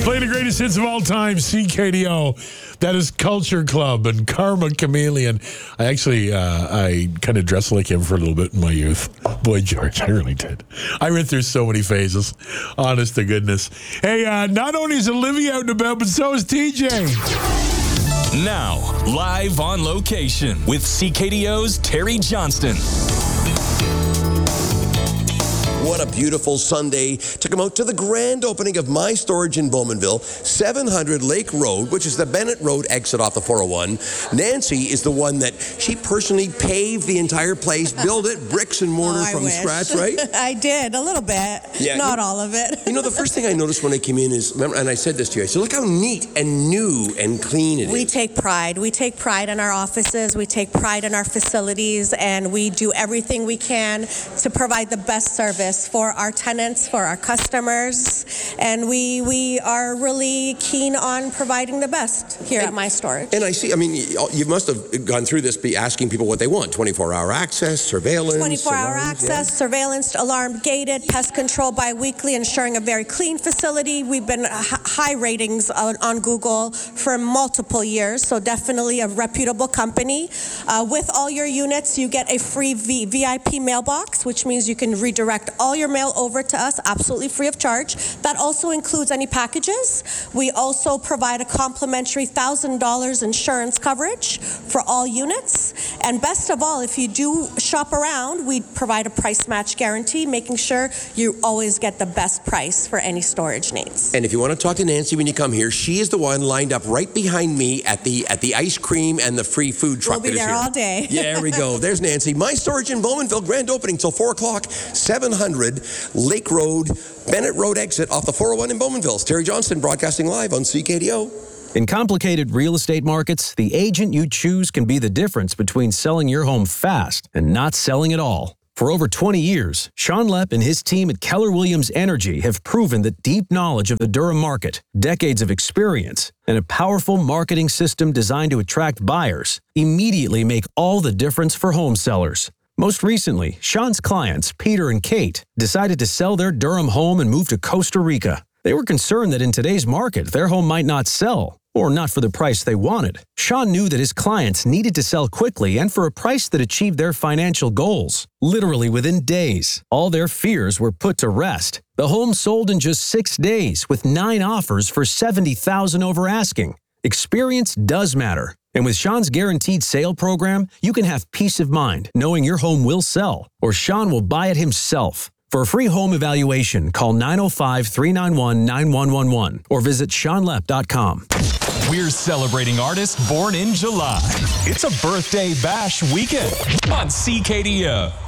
Playing the greatest hits of all time, CKDO. That is Culture Club and Karma Chameleon. I actually, I kind of dressed like him for a little bit in my youth. Boy, George, I really did. I went through so many phases. Honest to goodness. Hey, not only is Olivia out and about, but so is TJ. Now, live on location with CKDO's Terry Johnston. What a beautiful Sunday to come out to the grand opening of My Storage in Bowmanville, 700 Lake Road, which is the Bennett Road exit off the 401. Nancy is the one that she personally paved the entire place, built it bricks and mortar from scratch, right? I did, a little bit. Yeah, not all of it. You know, the first thing I noticed when I came in is, remember, and I said this to you, I said, look how neat and new and clean it is. We take pride. We take pride in our offices. We take pride in our facilities, and we do everything we can to provide the best service for our tenants, for our customers, and we are really keen on providing the best here at My Storage. And I see, I mean, you must have gone through this, be asking people what they want, 24-hour access, surveillance. 24-hour access, surveillance, alarm gated, pest control bi-weekly, ensuring a very clean facility. We've been high ratings on Google for multiple years, so definitely a reputable company. With all your units, you get a free VIP mailbox, which means you can redirect all your mail over to us absolutely free of charge. That also includes any packages. We also provide a complimentary $1,000 insurance coverage for all units. And best of all, if you do shop around, we provide a price match guarantee, making sure you always get the best price for any storage needs. And if you want to talk to Nancy when you come here, she is the one lined up right behind me at the ice cream and the free food truck. We'll be there all day. Yeah, there we go. There's Nancy. My Storage in Bowmanville, grand opening till 4 o'clock, 700 Lake Road, Bennett Road exit off the 401 in Bowmanville. Terry Johnston broadcasting live on CKDO. In complicated real estate markets, the agent you choose can be the difference between selling your home fast and not selling at all. For over 20 years, Sean Lepp and his team at Keller Williams Energy have proven that deep knowledge of the Durham market, decades of experience, and a powerful marketing system designed to attract buyers immediately make all the difference for home sellers. Most recently, Sean's clients, Peter and Kate, decided to sell their Durham home and move to Costa Rica. They were concerned that in today's market, their home might not sell, or not for the price they wanted. Sean knew that his clients needed to sell quickly and for a price that achieved their financial goals. Literally within days, all their fears were put to rest. The home sold in just 6 days with 9 offers for $70,000 over asking. Experience does matter. And with Sean's Guaranteed Sale program, you can have peace of mind knowing your home will sell, or Sean will buy it himself. For a free home evaluation, call 905-391-9111 or visit SeanLepp.com. We're celebrating artists born in July. It's a birthday bash weekend on CKDO.